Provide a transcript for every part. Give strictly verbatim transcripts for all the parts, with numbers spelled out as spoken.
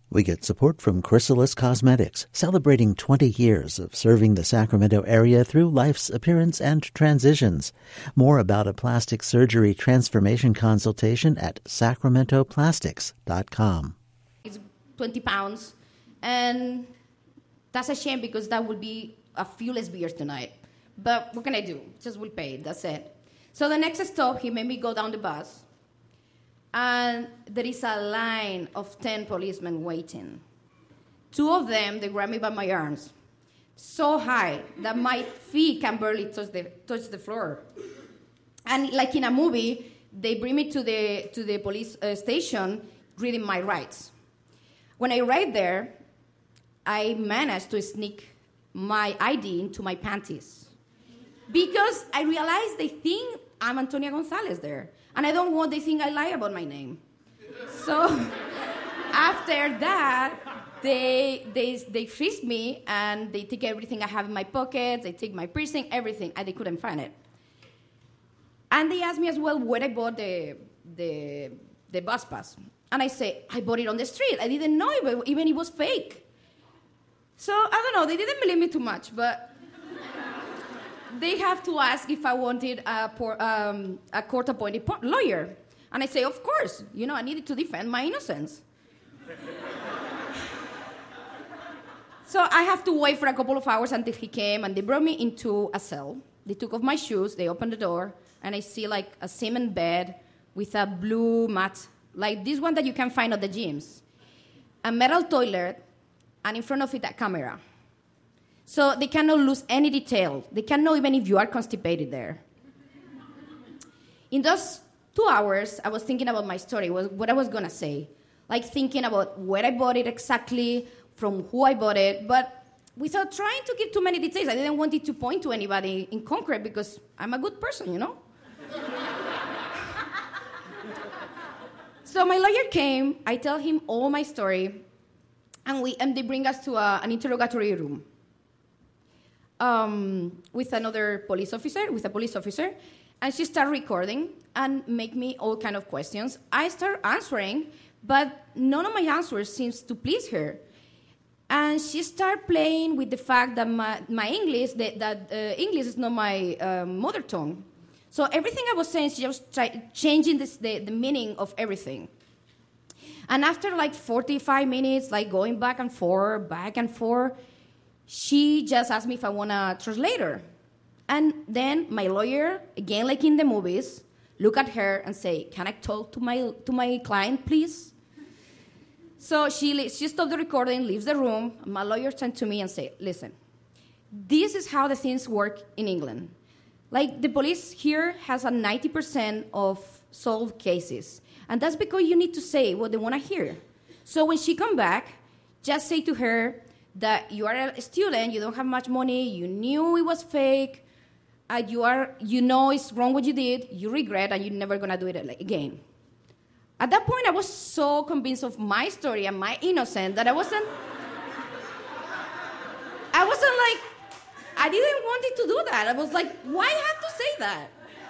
We get support from Chrysalis Cosmetics, celebrating twenty years of serving the Sacramento area through life's appearance and transitions. More about a plastic surgery transformation consultation at sacramento plastics dot com. It's twenty pounds, and that's a shame because that would be a few less beers tonight. But what can I do? Just will pay it, that's it. So the next stop, he made me go down the bus. And there is a line of ten policemen waiting. Two of them, they grab me by my arms, so high that my feet can barely touch the, touch the floor. And like in a movie, they bring me to the, to the police uh, station reading my rights. When I arrived there, I managed to sneak my I D into my panties because I realized they think I'm Antonia Gonzalez there. And I don't want they think I lie about my name. So after that, they, they, they freeze me, and they take everything I have in my pockets, they take my piercing, everything, and they couldn't find it. And they asked me as well where I bought the, the, the bus pass. And I say, I bought it on the street. I didn't know it, even it was fake. So I don't know, they didn't believe me too much, but they have to ask if I wanted a, por- um, a court-appointed po- lawyer. And I say, of course. You know, I needed to defend my innocence. So I have to wait for a couple of hours until he came, and they brought me into a cell. They took off my shoes, they opened the door, and I see like a cement bed with a blue mat, like this one that you can find at the gyms. A metal toilet, and in front of it, a camera. So they cannot lose any detail. They can't know even if you are constipated there. In those two hours, I was thinking about my story, what I was going to say. Like thinking about where I bought it exactly, from who I bought it, but without trying to give too many details. I didn't want it to point to anybody in concrete because I'm a good person, you know? So my lawyer came, I tell him all my story, and, we, and they bring us to a, an interrogatory room. Um, with another police officer, with a police officer, and she started recording and make me all kind of questions. I start answering, but none of my answers seems to please her. And she started playing with the fact that my, my English, that, that uh, English is not my uh, mother tongue. So everything I was saying, she was try, changing this, the, the meaning of everything. And after like forty-five minutes, like going back and forth, back and forth, she just asked me if I want a translator. And then my lawyer, again like in the movies, look at her and say, can I talk to my to my client, please? So she, she stopped the recording, leaves the room. My lawyer turned to me and said, listen, this is how the things work in England. Like the police here has a ninety percent of solved cases. And that's because you need to say what they want to hear. So when she come back, just say to her, that you are a student, you don't have much money, you knew it was fake, uh, you are, you know it's wrong what you did, you regret, and you're never gonna do it again. At that point, I was so convinced of my story and my innocence that I wasn't, I wasn't like, I didn't want it to do that. I was like, why have to say that?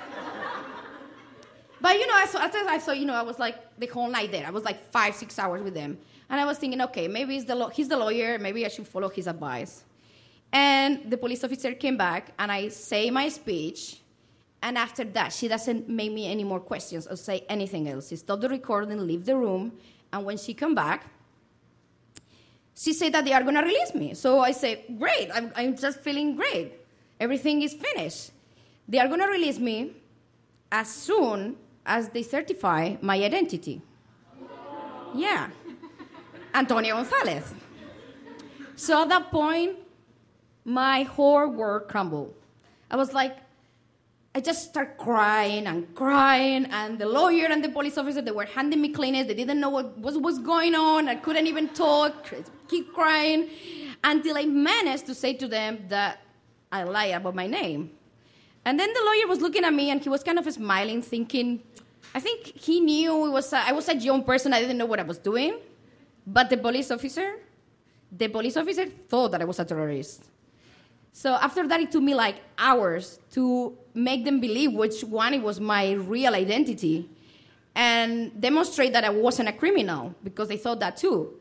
But you know, I saw, I saw, you know, I was like the whole night there. I was like five, six hours with them. And I was thinking, okay, maybe he's the, law- he's the lawyer, maybe I should follow his advice. And the police officer came back, and I say my speech, and after that, she doesn't make me any more questions or say anything else. She stopped the recording, leave the room, and when she come back, she said that they are going to release me. So I say, great, I'm, I'm just feeling great. Everything is finished. They are going to release me as soon as they certify my identity. Yeah. Antonia Gonzalez. So at that point, my whole world crumbled. I was like, I just started crying and crying, and the lawyer and the police officer, they were handing me Kleenex. They didn't know what was, was going on. I couldn't even talk, keep crying, until I managed to say to them that I lied about my name. And then the lawyer was looking at me, and he was kind of smiling, thinking, I think he knew it was a, I was a young person. I didn't know what I was doing. But the police officer, the police officer thought that I was a terrorist. So after that, it took me like hours to make them believe which one it was my real identity and demonstrate that I wasn't a criminal, because they thought that too.